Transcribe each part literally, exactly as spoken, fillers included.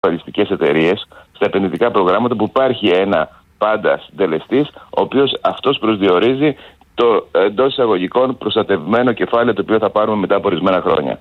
ασφαλιστικές εταιρείες, στα επενδυτικά προγράμματα που υπάρχει ένα πάντα συντελεστής, ο οποίος αυτός προσδιορίζει το εντός εισαγωγικών προστατευμένο κεφάλαιο το οποίο θα πάρουμε μετά από ορισμένα χρόνια.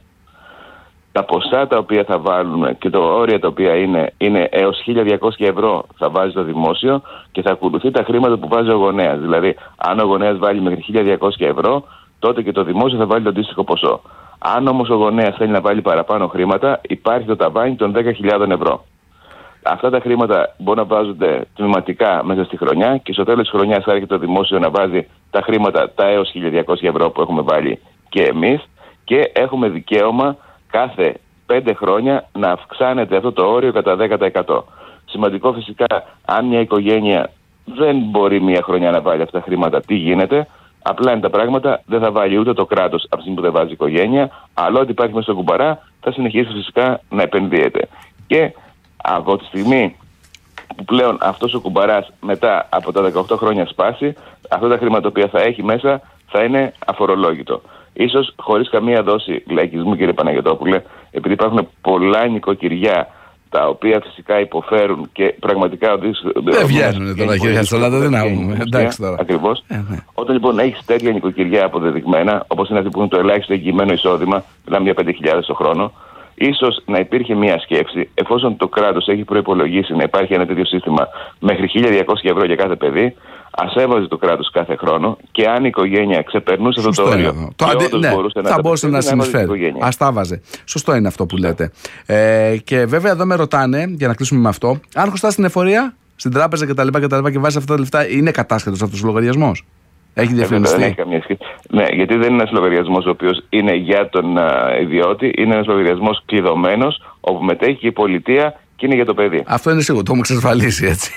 Τα ποσά τα οποία θα βάλουμε και τα όρια τα οποία είναι, είναι έως χίλια διακόσια ευρώ θα βάζει το δημόσιο και θα ακολουθεί τα χρήματα που βάζει ο γονέας. Δηλαδή, αν ο γονέας βάλει μέχρι χίλια διακόσια ευρώ, τότε και το δημόσιο θα βάλει το αντίστοιχο ποσό. Αν όμως ο γονέας θέλει να βάλει παραπάνω χρήματα, υπάρχει το ταβάνι των δέκα χιλιάδες ευρώ. Αυτά τα χρήματα μπορούν να βάζονται τμηματικά μέσα στη χρονιά και στο τέλος της χρονιάς θα έρχεται το δημόσιο να βάζει τα χρήματα, τα έως χίλια διακόσια ευρώ που έχουμε βάλει και εμείς, και έχουμε δικαίωμα κάθε πέντε χρόνια να αυξάνεται αυτό το όριο κατά δέκα τοις εκατό. Σημαντικό φυσικά, αν μια οικογένεια δεν μπορεί μια χρονιά να βάλει αυτά τα χρήματα, τι γίνεται? Απλά είναι τα πράγματα, δεν θα βάλει ούτε το κράτος από τη στιγμή που δεν βάζει η οικογένεια, αλλά ό,τι υπάρχει μέσα στον κουμπαρά θα συνεχίσει φυσικά να επενδύεται. Και από τη στιγμή που πλέον αυτός ο κουμπαράς μετά από τα δεκαοκτώ χρόνια σπάσει, αυτά τα χρήματα τα οποία θα έχει μέσα θα είναι αφορολόγητο. Ίσως χωρίς καμία δόση λαϊκισμού, κύριε Παναγιωτόπουλε, επειδή υπάρχουν πολλά νοικοκυριά τα οποία φυσικά υποφέρουν και πραγματικά οδήγησαν. Δεν βγαίνουν τώρα, κύριε Χατζησαλάτα, δεν έχουμε. Εντάξει τώρα. Ακριβώς. Ε, ναι. Όταν λοιπόν έχεις τέτοια νοικοκυριά αποδεδειγμένα, όπως είναι αυτή που είναι το ελάχιστο εγγυημένο εισόδημα, μιλάμε για πέντε χιλιάδες το χρόνο, ίσως να υπήρχε μια σκέψη, εφόσον το κράτος έχει προϋπολογίσει να υπάρχει ένα τέτοιο σύστημα μέχρι χίλια διακόσια ευρώ για κάθε παιδί, ας έβαζε το κράτος κάθε χρόνο και αν η οικογένεια ξεπερνούσε αυτό το όριο, το αντι... ναι, μπορούσε θα να μπορούσε να συνεισφέρει. Ας τα βάζε. Σωστό είναι αυτό που λέτε. Ε, και βέβαια εδώ με ρωτάνε, για να κλείσουμε με αυτό, αν χρωστάς στην εφορία, στην τράπεζα κτλ. Και, και βάζει αυτά τα λεφτά, είναι κατάσχετος αυτός ο λογαριασμός? Έχει διαφημιστεί? Δεν έχει καμία σχέση. Ναι, γιατί δεν είναι ένας λογαριασμός ο οποίος είναι για τον uh, ιδιώτη, είναι ένας λογαριασμός κλειδωμένος, όπου μετέχει και η πολιτεία και είναι για το παιδί. Αυτό είναι σίγουρο, το έχουμε εξασφαλίσει έτσι.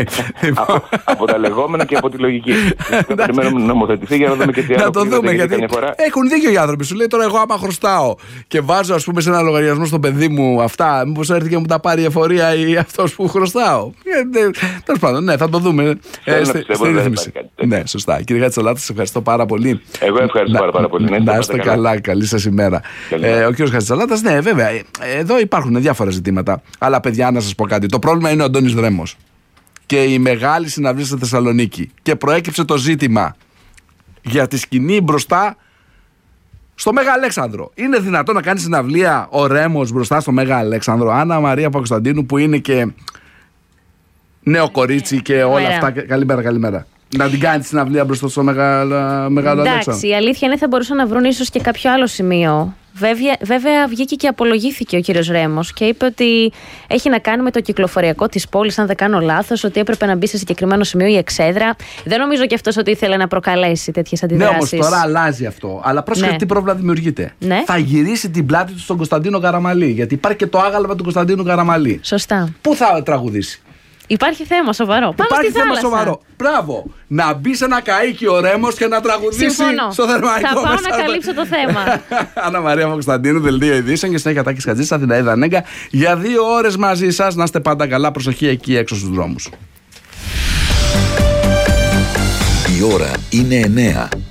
από, από τα λεγόμενα και από τη λογική. Θα περιμένουμε να νομοθετηθεί για να δούμε και τι άλλο. Να το δούμε, γιατί έχουν δίκιο οι άνθρωποι. Σου λέει τώρα, εγώ άμα χρωστάω και βάζω, ας πούμε, σε ένα λογαριασμό στο παιδί μου αυτά, μήπως έρθει και μου τα πάρει η εφορία ή αυτός που χρωστάω? Τέλος πάντων, ναι, θα το δούμε στη ρύθμιση. Ναι, σωστά. Κύριε Χατζησαλάτα, σας ευχαριστώ πάρα πολύ. Εγώ ευχαριστώ πάρα, πάρα πολύ. Να είστε καλά, καλή σας ημέρα. Ο κύριος Χατζησαλάτας, ναι, βέβαια, εδώ υπάρχουν διάφορα ζητήματα. Αλλά παιδιά, να σας πω κάτι. Το πρόβλημα είναι ο Αντώνης Δρέμος και η μεγάλη συναυλία στη Θεσσαλονίκη. Και προέκυψε το ζήτημα για τη σκηνή μπροστά στο Μέγα Αλέξανδρο. Είναι δυνατόν να κάνει συναυλία ο Ρέμος μπροστά στο Μέγα Αλέξανδρο? Άννα Μαρία Παπακοσταντίνου, που είναι και νέο κορίτσι και όλα Μέρα. αυτά. Καλημέρα, καλημέρα. Να την κάνει τη συναυλία μπροστά στο Μεγάλο Αλέξανδρο? Εντάξει, η αλήθεια είναι θα μπορούσαν να βρουν ίσως και κάποιο άλλο σημείο. Βέβαια, βέβαια βγήκε και απολογήθηκε ο κύριος Ρέμος και είπε ότι έχει να κάνει με το κυκλοφοριακό της πόλης, αν δεν κάνω λάθος, ότι έπρεπε να μπει σε συγκεκριμένο σημείο η εξέδρα. Δεν νομίζω και αυτός ότι ήθελε να προκαλέσει τέτοιες αντιδράσεις. Ναι, όμως τώρα αλλάζει αυτό. Αλλά πρόσεχε, ναι. τι πρόβλημα δημιουργείται. Ναι. Θα γυρίσει την πλάτη του στον Κωνσταντίνο Καραμαλή. Γιατί υπάρχει και το άγαλμα του Κωνσταντίνου Καραμαλή. Σωστά. Πού θα τραγουδήσει? Υπάρχει θέμα σοβαρό. Πάμε Υπάρχει στη θέμα θάλασσα. σοβαρό. Μπράβο. Να μπει σε ένα καΐκι ο Ρέμος και να τραγουδήσει. Συμφωνώ. Στο Θερμαϊκό. Θα πάω να καλύψω το θέμα. Άννα Μαρία Παπακοσταντίνου, δελτίο ειδήσεων, και συνέχεια Τάκης Χατζής, Αθηναίδα Νέγκα. Για δύο ώρες μαζί σας. Να είστε πάντα καλά. Προσοχή εκεί έξω στους δρόμους. Η ώρα είναι εννέα.